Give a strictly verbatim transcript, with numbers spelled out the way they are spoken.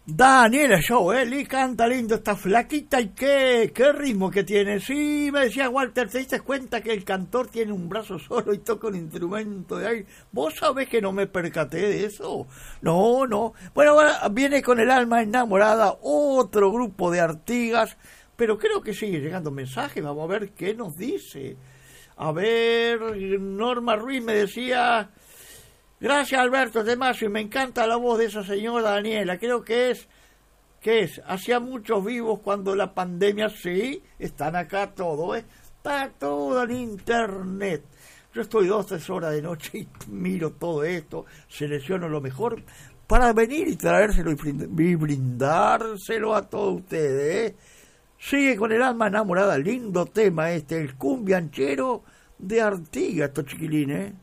Daniela Show, ¿eh? Le canta lindo esta flaquita y qué, qué ritmo que tiene. Sí, me decía Walter, ¿te diste cuenta que el cantor tiene un brazo solo y toca un instrumento de aire? ¿Vos sabés que no me percaté de eso? No, no. Bueno, ahora viene con el alma enamorada otro grupo de Artigas, pero creo que sigue llegando mensajes. Vamos a ver qué nos dice. A ver, Norma Ruiz me decía... Gracias, Alberto de Mayo, y me encanta la voz de esa señora Daniela. Creo que es, que es, hacía muchos vivos cuando la pandemia, sí, están acá todo, ¿eh? Está todo en internet. Yo estoy dos, tres horas de noche y miro todo esto, selecciono lo mejor para venir y traérselo y brindárselo a todos ustedes, ¿eh? Sigue con el alma enamorada, lindo tema este, el cumbianchero de Artigas, estos chiquilines, ¿eh?